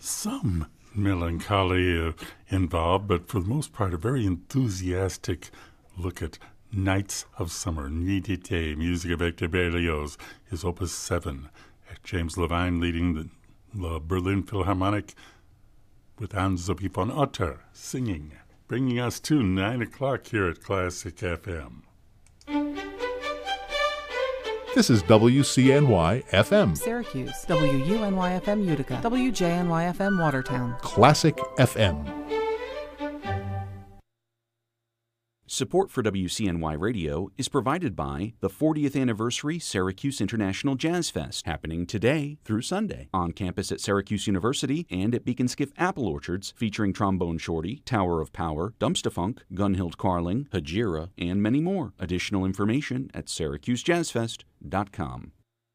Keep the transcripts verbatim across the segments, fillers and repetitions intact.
some melancholy uh, involved, but for the most part, a very enthusiastic look at Nights of Summer, Nuit d'été, music of Hector Berlioz, his Opus seven. James Levine leading the, the Berlin Philharmonic with Anne-Sophie von Otter singing, bringing us to nine o'clock here at Classic F M. This is W C N Y F M. Syracuse, W U N Y F M Utica, W J N Y F M Watertown. Classic F M. Support for W C N Y Radio is provided by the fortieth Anniversary Syracuse International Jazz Fest, happening today through Sunday on campus at Syracuse University and at Beacon Skiff Apple Orchards, featuring Trombone Shorty, Tower of Power, Dumpsta-Funk, Gunhild Carling, Hajira, and many more. Additional information at syracuse jazz fest dot com.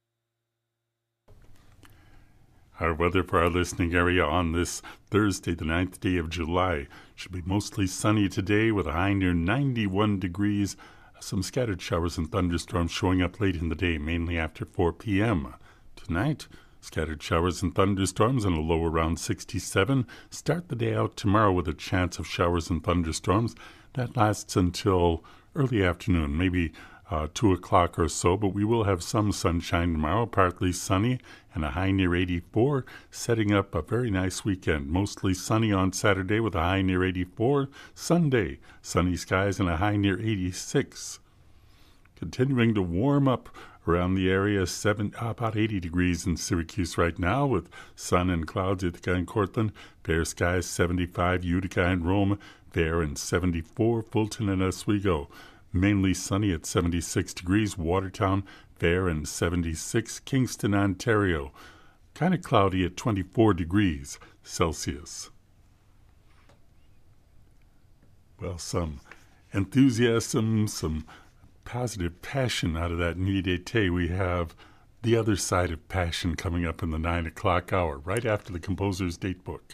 Our weather for our listening area on this Thursday, the ninth day of July, should be mostly sunny today with a high near ninety-one degrees. Some scattered showers and thunderstorms showing up late in the day, mainly after four p.m. Tonight, scattered showers and thunderstorms and a low around sixty-seven. Start the day out tomorrow with a chance of showers and thunderstorms. That lasts until early afternoon, maybe Uh, two o'clock or so, but we will have some sunshine tomorrow, partly sunny, and a high near eighty-four, setting up a very nice weekend. Mostly sunny on Saturday with a high near eighty-four. Sunday, sunny skies and a high near eighty-six. Continuing to warm up around the area, seven, about eighty degrees in Syracuse right now, with sun and clouds, Ithaca and Cortland. Fair skies, seventy-five, Utica and Rome, fair and seventy-four, Fulton and Oswego. Mainly sunny at seventy-six degrees, Watertown, fair and seventy-six, Kingston, Ontario, kind of cloudy at twenty-four degrees Celsius. Well, some enthusiasm, some positive passion out of that Nuit d'été. We have The Other Side of Passion coming up in the nine o'clock hour, right after the composer's date book.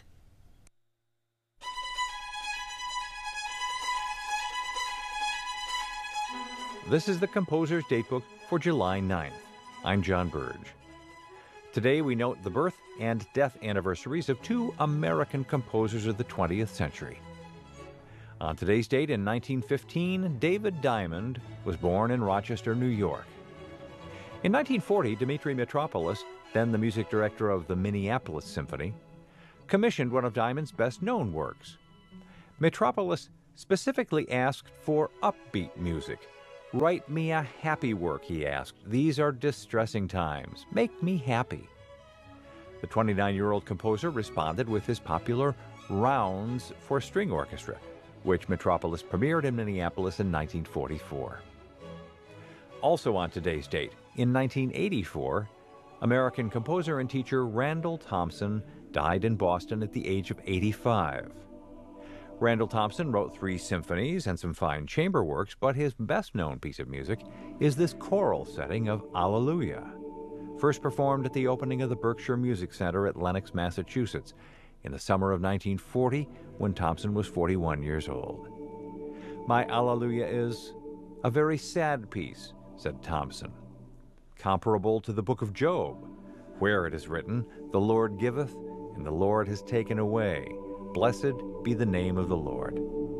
This is the Composer's Datebook for July ninth. I'm John Burge. Today we note the birth and death anniversaries of two American composers of the twentieth century. On today's date in nineteen fifteen, David Diamond was born in Rochester, New York. In nineteen forty, Dmitri Mitropoulos, then the music director of the Minneapolis Symphony, commissioned one of Diamond's best-known works. Mitropoulos specifically asked for upbeat music. "Write me a happy work," he asked. "These are distressing times. Make me happy." The twenty-nine-year-old composer responded with his popular Rounds for String Orchestra, which Mitropoulos premiered in Minneapolis in nineteen forty-four. Also on today's date, in nineteen eighty-four, American composer and teacher Randall Thompson died in Boston at the age of eighty-five. Randall Thompson wrote three symphonies and some fine chamber works, but his best-known piece of music is this choral setting of Alleluia, first performed at the opening of the Berkshire Music Center at Lenox, Massachusetts, in the summer of nineteen forty, when Thompson was forty-one years old. "My Alleluia is a very sad piece," said Thompson, "comparable to the book of Job, where it is written, 'The Lord giveth, and the Lord has taken away. Blessed be the name of the Lord.'"